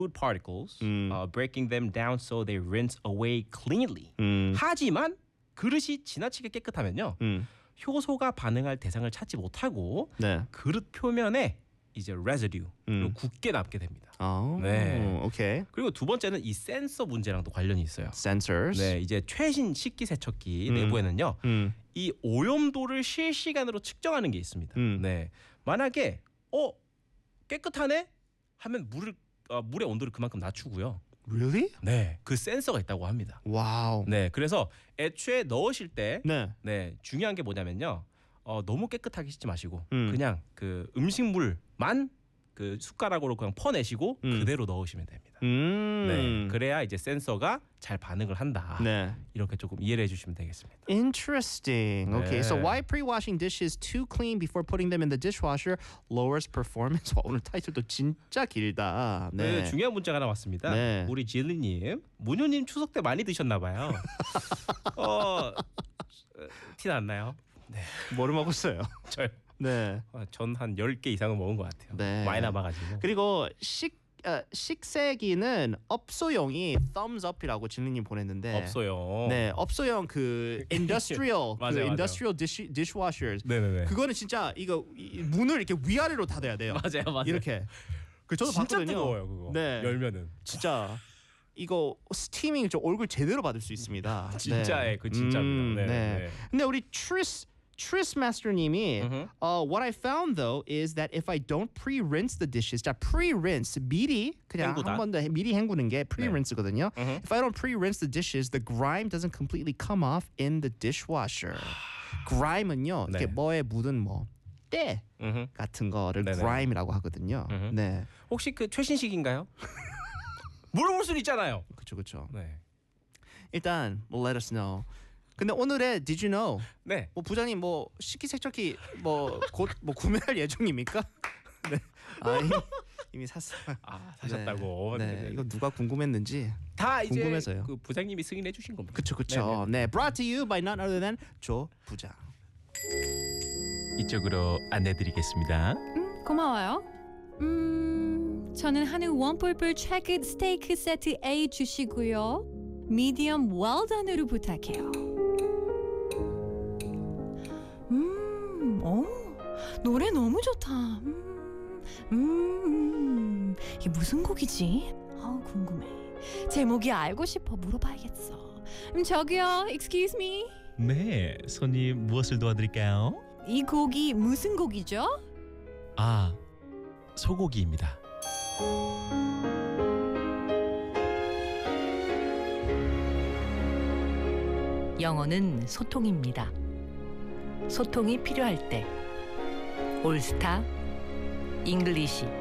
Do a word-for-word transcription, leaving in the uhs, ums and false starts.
food particles, 음. uh, breaking them down so they rinse away cleanly. 음. 하지만 그릇이 지나치게 깨끗하면요. 음. 효소가 반응할 대상을 찾지 못하고 네. 그릇 표면에 이제 residue로 음. 굳게 남게 됩니다. 어. 네. 오케이. 그리고 두 번째는 이 센서 문제랑도 관련이 있어요. Sensors. 네, 이제 최신 식기세척기 음. 내부에는요. 음. 이 오염도를 실시간으로 측정하는 게 있습니다. 음. 네, 만약에 어 깨끗하네 하면 물을 어, 물의 온도를 그만큼 낮추고요. Really? 네, 그 센서가 있다고 합니다. 와우. 네, 그래서 애초에 넣으실 때, 네. 네, 중요한 게 뭐냐면요. 어, 너무 깨끗하게 씻지 마시고 음. 그냥 그 음식물만 그 숟가락으로 그냥 퍼내시고 음. 그대로 넣으시면 됩니다. 음. 네, 그래야 이제 센서가 잘 반응을 한다. 네. 이렇게 조금 이해를 해주시면 되겠습니다. Interesting. Okay, 네. so why pre-washing dishes too clean before putting them in the dishwasher lowers performance? 와, 오늘 타이틀도 진짜 길다. 네. 네. 중요한 문자가 나왔습니다. 네. 우리 질리님, 문효님 추석 때 많이 드셨나 봐요. 어, 티 났나요? 네, 뭐를 먹었어요? 저요. 네. 전 한 열 개 이상은 먹은 것 같아요. 네. 많이 남아가지고. 그리고 식 어, 식세기는 업소용이 thumbs up이라고 진리님 보냈는데 없어요. 네, 업소용 그 industrial 그 맞아요, 맞아요. industrial dish, dishwashers. 네네네. 그거는 진짜 이거 이- 문을 이렇게 위아래로 닫아야 돼요. 맞아요, 맞아요. 이렇게. 그 저도 진짜 봤거든요. 뜨거워요, 그거. 네. 열면은. 진짜 이거 스티밍 저 얼굴 제대로 받을 수 있습니다. 진짜에 네. 그 진짜입니다. 음, 네, 네. 네. 근데 우리 트리스 트리스 마스터님이 음흠. uh, what I found though is that if I don't pre-rinse the dishes, 자 pre-rinse 미리 그냥 헹구다. 한 번 더 미리 헹구는 게 pre-rinse거든요. 음흠. If I don't pre-rinse the dishes, the grime doesn't completely come off in the dishwasher. grime은요, 네. 이렇게 뭐에 묻은 뭐 때 음흠. 같은 거를 네네. grime이라고 하거든요. 음흠. 네, 혹시 그 최신식인가요? 물어볼 수는 있잖아요. 그렇죠, 그렇죠. 네. 일단 뭐 let us know. 근데 오늘의 Did you know? 네. 뭐 부장님 뭐 식기세척기 뭐 곧 뭐 구매할 예정입니까? 네. 아, 이미, 이미 샀어요. 아, 사셨다고. 네. 네. 네. 이거 누가 궁금했는지. 다 이제 궁금해서요. 그 부장님이 승인해 주신 겁니다. 그쵸 그쵸. 네. Brought to you by none other than 조 부장. 이쪽으로 안내드리겠습니다. 음, 고마워요. 음, 저는 한우 원뿔뿔 최근 스테이크 세트 A 주시고요. 미디엄 웰던으로 부탁해요. 음, 오, 노래 너무 좋다. 음, 음, 이게 무슨 곡이지? 아, 궁금해. 제목이 알고 싶어 물어봐야겠어. 음, 저기요, excuse me. 네, 손님 무엇을 도와드릴까요? 이 곡이 무슨 곡이죠? 아, 소고기입니다. 영어는 소통입니다. 소통이 필요할 때 올스타 잉글리시